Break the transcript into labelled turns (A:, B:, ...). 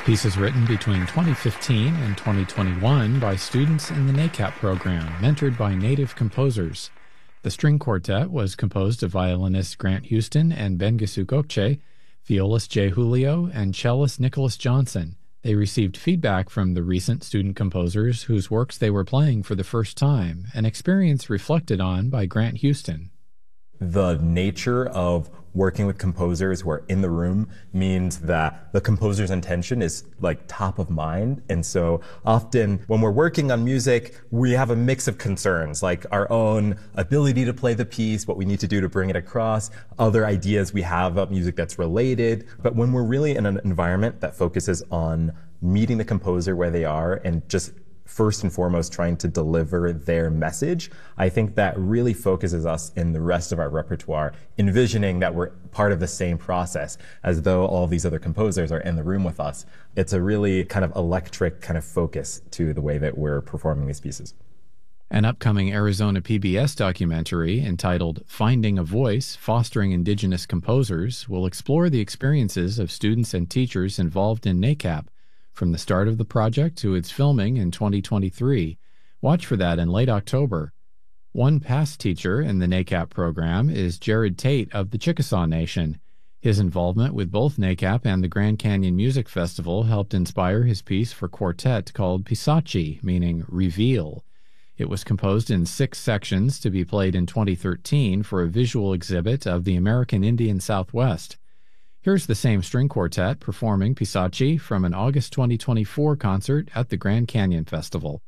A: Pieces written between 2015 and 2021 by students in the NACAP program, mentored by native composers. The string quartet was composed of violinists Grant Houston and Ben Gesukokche, violist Jay Julio, and cellist Nicholas Johnson. They received feedback from the recent student composers whose works they were playing for the first time, an experience reflected on by Grant Houston.
B: The nature of working with composers who are in the room means that the composer's intention is like top of mind. And so often when we're working on music, we have a mix of concerns, like our own ability to play the piece, what we need to do to bring it across, other ideas we have about music that's related. But when we're really in an environment that focuses on meeting the composer where they are and just first and foremost trying to deliver their message, I think that really focuses us in the rest of our repertoire, envisioning that we're part of the same process as though all these other composers are in the room with us. It's a really kind of electric kind of focus to the way that we're performing these pieces.
A: An upcoming Arizona PBS documentary entitled Finding a Voice, Fostering Indigenous Composers will explore the experiences of students and teachers involved in NACAP from the start of the project to its filming in 2023. Watch for that in late October. One past teacher in the NACAP program is Jared Tate of the Chickasaw Nation. His involvement with both NACAP and the Grand Canyon Music Festival helped inspire his piece for quartet called Pisachi, meaning reveal. It was composed in 6 sections to be played in 2013 for a visual exhibit of the American Indian Southwest. Here's the same string quartet performing Pisachi from an August 2024 concert at the Grand Canyon Festival.